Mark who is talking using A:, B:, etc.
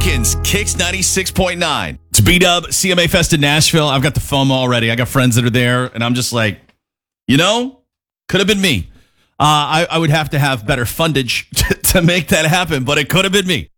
A: Jenkins, Kicks 96.9. It's B-Dub, CMA Fest in Nashville. I've got the FOMO already. I got friends that are there, and I'm just like, could have been me. I would have to have better fundage to make that happen, but it could have been me.